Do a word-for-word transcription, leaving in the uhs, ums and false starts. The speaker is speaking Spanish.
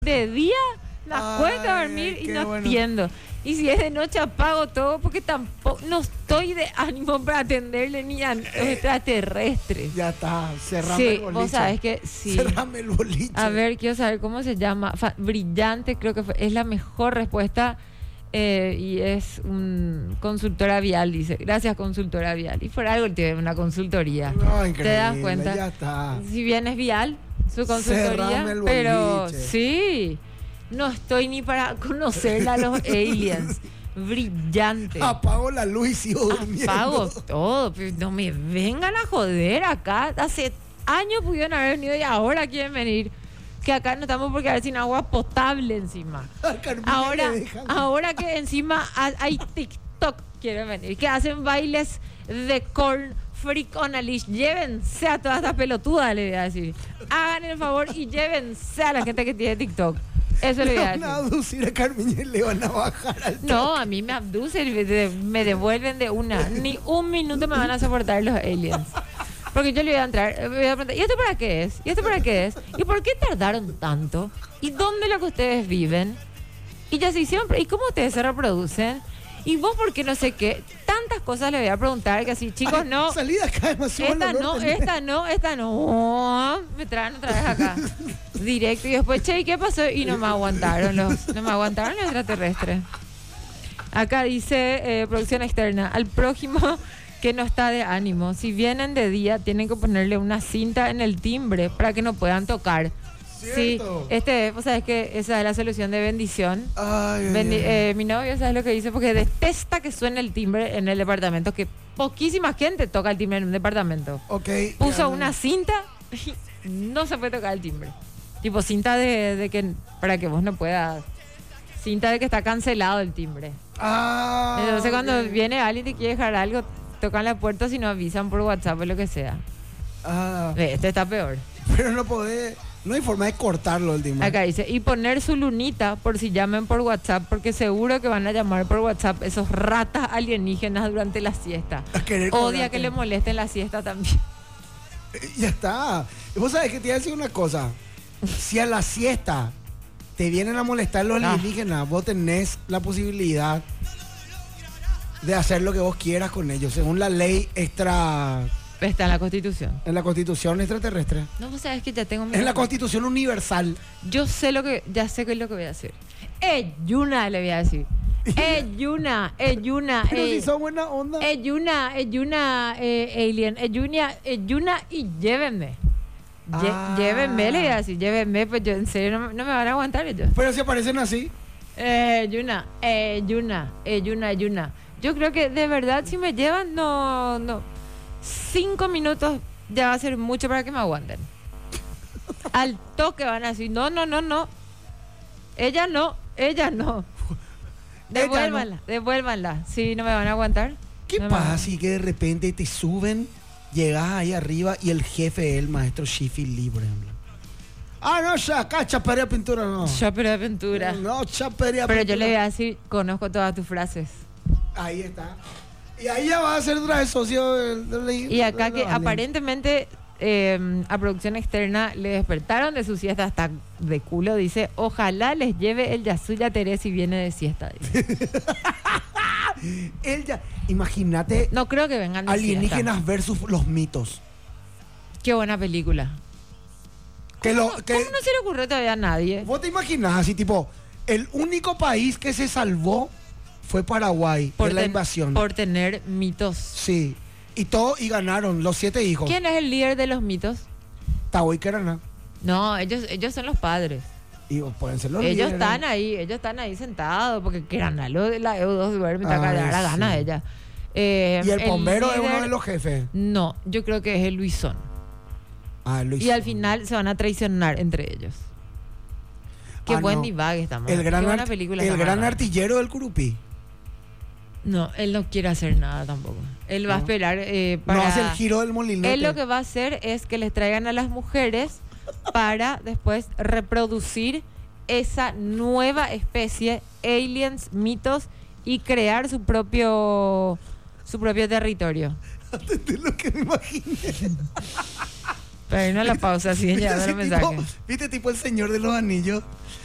de día me acuesto a dormir y no bueno. entiendo. Y si es de noche apago todo porque tampoco no estoy de ánimo para atenderle ni a los extraterrestres. Ya está, cerrame sí, el boliche. Vos sabés que sí. Cerrame el boliche. A ver, quiero saber cómo se llama. Fa- brillante, creo que fue, es la mejor respuesta. Eh, y es un consultora vial, dice. Gracias, consultora vial. Y por algo tiene una consultoría. No, increíble. ¿Te das cuenta? Ya está. Si bien es vial, su consultoría, el pero sí, no estoy ni para conocer a los aliens. Brillante. Apago la luz y sigo durmiendo. Apago todo, pero no me vengan a joder acá. Hace años pudieron haber venido y ahora quieren venir. Que acá no estamos por quedar sin agua potable encima. Ahora, ahora que encima hay TikTok, quieren venir, que hacen bailes de corn freak on a leash. Llévense a todas estas pelotudas, le voy a decir. Hagan el favor y llévense a la gente que tiene TikTok. Eso le voy a decir. Le van a abducir a Carmen y le van a bajar al toque. No, a mí me abducen y me, me devuelven de una. Ni un minuto me van a soportar los aliens. Porque yo le voy a entrar, me voy a preguntar, ¿y esto para qué es? ¿Y esto para qué es? ¿Y por qué tardaron tanto? ¿Y dónde es lo que ustedes viven? Y ya se hicieron, ¿y cómo ustedes se reproducen? ¿Y vos por qué no sé qué? Tantas cosas le voy a preguntar que así, chicos, no. Salida acá demasiado. Esta no, esta no, esta no. Me traen otra vez acá. Directo. Y después, che, ¿y qué pasó? Y no me aguantaron los, no me aguantaron los extraterrestres. Acá dice eh, producción externa, al prójimo que no está de ánimo. Si vienen de día, tienen que ponerle una cinta en el timbre para que no puedan tocar. ¿Cierto? Sí, este, vos sabés que esa es la solución de bendición. Ay, Bendi- ay, ay. Eh, mi novio, ¿sabes lo que dice? Porque detesta que suene el timbre en el departamento, que poquísima gente toca el timbre en un departamento. Ok. Puso ya, una cinta y no se puede tocar el timbre. Tipo cinta de, de que, para que vos no puedas, cinta de que está cancelado el timbre. Ah. Entonces cuando ok. viene alguien y te quiere dejar algo, tocan la puerta, si no avisan por WhatsApp o lo que sea. Ah. Este está peor. Pero no podés. No hay forma de cortarlo el timbre. Acá dice, y poner su lunita por si llamen por WhatsApp, porque seguro que van a llamar por WhatsApp esos ratas alienígenas durante la siesta. A querer Odia cobrarte. que le molesten la siesta también. Eh, Ya está. Vos sabés que te voy a decir una cosa. Si a la siesta te vienen a molestar los Ah. alienígenas, vos tenés la posibilidad de hacer lo que vos quieras con ellos, según la ley extra, Está en la Constitución. en la Constitución extraterrestre, No, vos sabés que ya tengo mi... en la Constitución universal. Yo sé lo que, ya sé qué es lo que voy a hacer. Eh, Yuna, le voy a decir. Eh, Yuna, eh, Yuna, Pero eh, si son buena onda. eh, Yuna, eh, Yuna, eh, alien, eh, Yuna, eh, Yuna y llévenme. Lle- Ah. Llévenme, le voy a decir, llévenme, pues yo en serio no, no me van a aguantar ellos. Pero si aparecen así. Eh, Yuna, eh, Yuna, eh, Yuna, Yuna. Yo creo que de verdad si me llevan, no, no. Cinco minutos ya va a ser mucho para que me aguanten. Al toque van a decir, no, no, no, no. Ella no, ella no. Ella Devuélvanla, devuélvanla. Sí, no me van a aguantar. ¿Qué No me pasa van a- si que de repente te suben, llegas ahí arriba y el jefe es el maestro Shifi Lee, por ejemplo? Ah, no, ya, acá chapería pintura no. Yo, pero de aventura. No, chapería Pero pintura. yo le voy a decir, conozco todas tus frases. Ahí está. Y ahí ya va a ser otra vez socio del... del- Y acá del- que del- aparentemente eh, a producción externa le despertaron de su siesta hasta de culo, dice, ojalá les lleve el Yasuya Teresa si viene de siesta. Dice. Él ya... Imagínate No creo que vengan de siesta. alienígenas versus los mitos. Qué buena película. Que lo, ¿Cómo, que, cómo no se le ocurrió todavía a nadie? ¿Vos te imaginás así, tipo, el único país que se salvó fue Paraguay de la ten- invasión? por tener mitos. Sí. Y todo, y ganaron, los siete hijos. ¿Quién es el líder de los mitos? Tao y Kerana. No, ellos, ellos son los padres. Y pueden ser los Ellos líderes. están ahí, ellos están ahí sentados, porque Kerana, lo de la E U dos duerme, está Ay, cara la gana sí. de ella. Eh, Y el bombero es uno líder- de los jefes. No, yo creo que es el Luisón. Ah, Luis. Y al final se van a traicionar entre ellos. Qué Ah, buen no. divague estamos. El gran, Qué buena art- película el estamos gran hablando. artillero del Curupí. No, él no quiere hacer nada tampoco. Él va a No. esperar eh, para... No hace el giro del molinete. Él lo que va a hacer es que les traigan a las mujeres para después reproducir esa nueva especie, aliens, mitos, y crear su propio su propio territorio. Es lo que me imaginé. Pero no la pausa, así ¿Viste, ya así el tipo, mensaje. ¿Viste tipo el Señor de los Anillos?